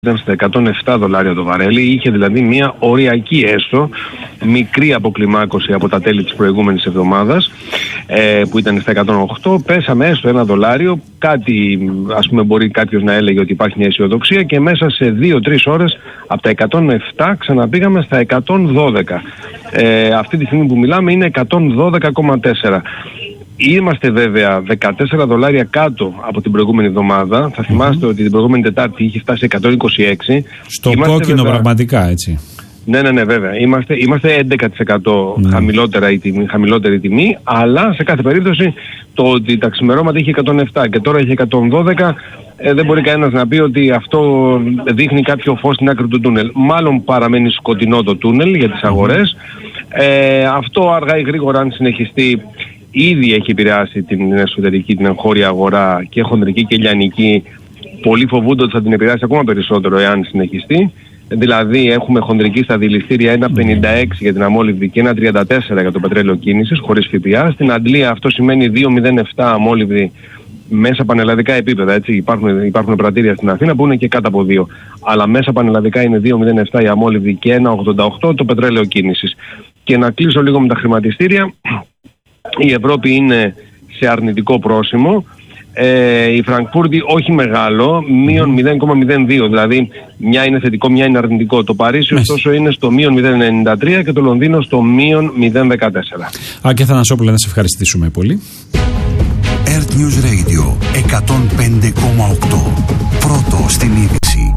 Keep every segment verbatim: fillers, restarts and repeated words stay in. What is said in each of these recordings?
ήταν στα εκατόν επτά δολάρια το βαρέλι, είχε δηλαδή μια οριακή έστω μικρή αποκλιμάκωση από τα τέλη της προηγούμενης εβδομάδας ε, που ήταν στα εκατόν οκτώ, πέσαμε έστω ένα δολάριο, κάτι ας πούμε μπορεί κάποιος να έλεγε ότι υπάρχει μια αισιοδοξία και μέσα σε δύο τρεις ώρες από τα εκατόν επτά ξαναπήγαμε στα εκατόν δώδεκα. Ε, αυτή τη στιγμή που μιλάμε είναι εκατόν δώδεκα κόμμα τέσσερα. Είμαστε βέβαια δεκατέσσερα δολάρια κάτω από την προηγούμενη εβδομάδα. Θα θυμάστε mm-hmm. ότι την προηγούμενη Τετάρτη είχε φτάσει εκατόν είκοσι έξι. Στο είμαστε κόκκινο βέβαια... πραγματικά έτσι. Ναι, ναι, ναι, βέβαια. Είμαστε, είμαστε έντεκα τοις εκατό mm. χαμηλότερα η τιμή, χαμηλότερη τιμή, αλλά σε κάθε περίπτωση το ότι τα ξημερώματα είχε εκατόν επτά και τώρα έχει εκατόν δώδεκα, ε, δεν μπορεί κανένας να πει ότι αυτό δείχνει κάποιο φως στην άκρη του τούνελ. Μάλλον παραμένει σκοτεινό το τούνελ για τις αγορές. Ε, αυτό αργά ή γρήγορα, αν συνεχιστεί, ήδη έχει επηρεάσει την εσωτερική, την εγχώρια αγορά και χονδρική και λιανική. Πολλοί φοβούνται ότι θα την επηρεάσει ακόμα περισσότερο εάν συνεχιστεί. Δηλαδή έχουμε χονδρική στα δηληστήρια ένα πενήντα έξι για την αμόλυβδη και ένα τριάντα τέσσερα για το πετρέλαιο κίνησης χωρίς ΦΠΑ. Στην Αντλία αυτό σημαίνει δύο κόμμα μηδέν επτά αμόλυβδη μέσα πανελλαδικά επίπεδα. Έτσι. Υπάρχουν, υπάρχουν πρατήρια στην Αθήνα που είναι και κάτω από δύο. Αλλά μέσα πανελλαδικά είναι δύο κόμμα μηδέν επτά η αμόλυβδη και ένα ογδόντα οκτώ το πετρέλαιο κίνησης. Και να κλείσω λίγο με τα χρηματιστήρια. Η Ευρώπη είναι σε αρνητικό πρόσημο. Ε, η Φραγκφούρτη όχι μεγάλο, μείον μηδέν κόμμα μηδέν δύο, δηλαδή μια είναι θετικό, μια είναι αρνητικό. Το Παρίσι ωστόσο είναι στο μείον μηδέν κόμμα ενενήντα τρία και το Λονδίνο στο μείον μηδέν κόμμα δεκατέσσερα. Άκη Αθανασόπουλε, να σε ευχαριστήσουμε πολύ. Earth News Radio εκατόν πέντε κόμμα οκτώ. Πρώτο στην είδηση.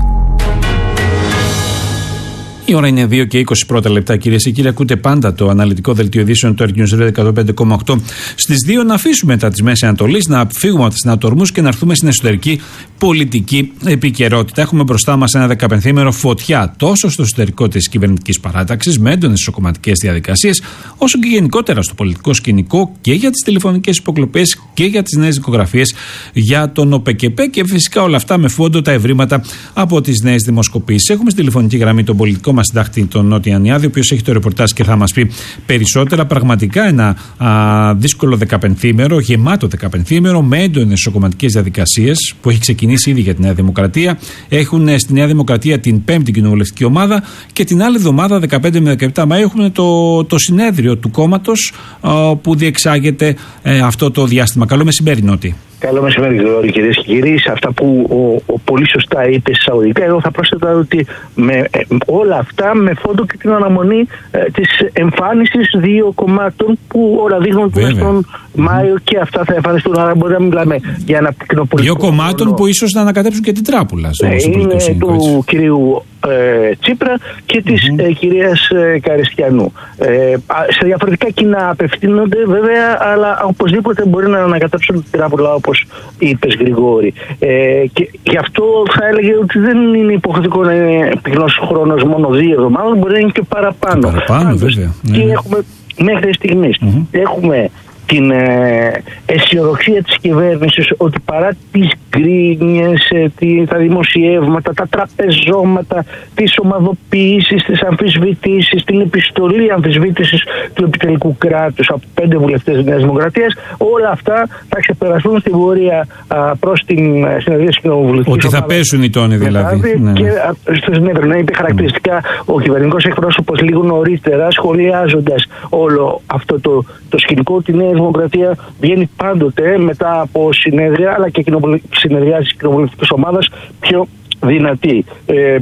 Η ώρα είναι δύο και είκοσι πρώτα λεπτά, κυρίες και κύριοι. Ακούτε πάντα το αναλυτικό δελτίο ειδήσεων του Earth News Radio εκατόν πέντε κόμμα οκτώ. Στις δύο να αφήσουμε μετά της Μέσης Ανατολής, να φύγουμε από τις συνατορμούς και να έρθουμε στην εσωτερική πολιτική επικαιρότητα. Έχουμε μπροστά μας ένα δεκαπενθήμερο φωτιά τόσο στο εσωτερικό της κυβερνητικής παράταξης, με έντονες ισοκομματικές διαδικασίες, όσο και γενικότερα στο πολιτικό σκηνικό και για τις τηλεφωνικές υποκλοπές και για τις νέες δικογραφίες για τον ΟΠΕΚΕΠΕ και φυσικά όλα αυτά με φόντο τα ευρήματα από τις νέες δημοσκοπήσεις. Έχουμε στη τηλεφωνική γραμμή τον πολιτικό μας συντάκτη, τον Νότι Ανιάδη, ο οποίος έχει το ρεπορτάζ και θα μας πει περισσότερα. Πραγματικά ένα α, δύσκολο δεκαπενθήμερο, γεμάτο δεκαπενθήμερο, με έντονες ισοκομματικές διαδικασίες που έχει ξεκινήσει ήδη για τη Νέα Δημοκρατία. Έχουν στη Νέα Δημοκρατία την πέμπτη κοινοβουλευτική ομάδα και την άλλη εβδομάδα, δεκαπέντε με δεκαεπτά Μαΐου, έχουμε το, το συνέδριο του κόμματος α, που διεξάγεται ε, αυτό το διάστημα. Καλό μεσημέρι, Νότι. Καλό μεσημέρι, Γρηγόρη, κυρίες και κύριοι. Σε αυτά που ο, ο πολύ σωστά είπε εισαγωγικά, εγώ θα πρόσθετα ότι με, ε, όλα αυτά με φόντο και την αναμονή ε, της εμφάνισης δύο κομμάτων που όλα δείχνουν τουλάχιστον Μάιο και αυτά θα εμφανιστούν. Άρα μπορεί να μιλάμε για ένα κοινοπολιτικό. Δύο κομμάτων χρόνο που ίσως να ανακατέψουν και την τράπουλα. Ε, είναι του κυρίου ε, Τσίπρα και της mm-hmm. ε, κυρίας ε, Καριστιανού. Ε, σε διαφορετικά κοινά απευθύνονται βέβαια, αλλά οπωσδήποτε μπορεί να ανακατέψουν την τράπουλα, όπως είπες, Γρηγόρη. Ε, και γι' αυτό θα έλεγε ότι δεν είναι υποχρεωτικό να είναι πυκνός χρόνος μόνο δύο εβδομάδες, μπορεί να είναι και παραπάνω. Παραπάνω, Πάντως, βέβαια. Και ναι. έχουμε μέχρι στιγμής mm-hmm. έχουμε την ε, αισιοδοξία της κυβέρνησης ότι παρά τις γκρίνιες, ε, τη, τα δημοσιεύματα, τα τραπεζώματα, τις ομαδοποιήσεις, τις αμφισβητήσεις, την επιστολή αμφισβήτησης του επιτελικού κράτους από πέντε βουλευτές της Νέας Δημοκρατίας, όλα αυτά θα ξεπεραστούν στην πορεία α, προς την συνεδρία της κοινοβουλευτικής. Ότι θα πέσουν οι τόνοι δηλαδή. Ναι. Και α, στο συνέδριο να είπε χαρακτηριστικά mm. ο κυβερνητικός εκπρόσωπος λίγο νωρίτερα, σχολιάζοντας όλο αυτό το, το σκηνικό, ότι η Νέα Δημοκρατία βγαίνει πάντοτε μετά από συνέδρια αλλά και συνεδριάσεις της κοινοβουλευτικής ομάδας πιο δυνατή. Ε,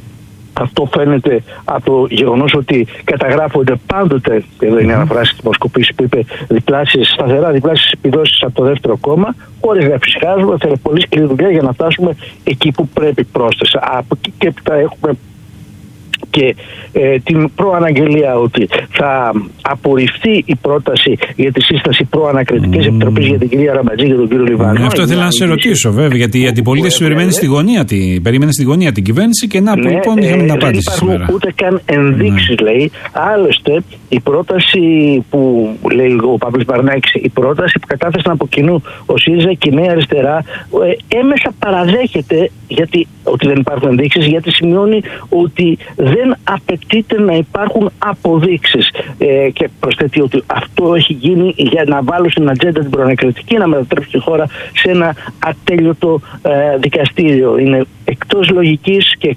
αυτό φαίνεται από το γεγονός ότι καταγράφονται πάντοτε, εδώ είναι ένα φράση της δημοσκοπήσης που είπε, διπλάσεις, σταθερά διπλάσεις επιδόσεις από το δεύτερο κόμμα, χωρίς να φυσικάζουμε, θέλει πολύ σκληρή δουλειά για να φτάσουμε εκεί που πρέπει πρόσθεσα. Από εκεί και έπειτα έχουμε και ε, την προαναγγελία ότι θα απορριφθεί η πρόταση για τη σύσταση προανακριτικής mm. επιτροπής για την κυρία Ραμπατζή και τον κύριο Λιβανό. Αυτό ήθελα να σε ρωτήσω, βέβαια, γιατί η αντιπολίτευση περιμένει στη γωνία, την, περίμενε στη γωνία την κυβέρνηση και να, ναι, λοιπόν, είχαμε την απάντηση σήμερα. Δεν υπάρχουν ούτε καν ενδείξεις, ναι. λέει. Άλλωστε, η πρόταση που λέει ο Παύλος Μπαρνάκης, η πρόταση που κατάθεσαν από κοινού ο ΣΥΡΙΖΑ και η Νέα Αριστερά, ε, έμεσα παραδέχεται γιατί, ότι δεν υπάρχουν ενδείξεις, γιατί σημειώνει ότι δεν απαιτείται να υπάρχουν αποδείξεις. Ε, και προσθέτει ότι αυτό έχει γίνει για να βάλουν στην ατζέντα την προανακριτική, να μετατρέψει τη χώρα σε ένα ατέλειωτο ε, δικαστήριο. Είναι εκτός λογικής και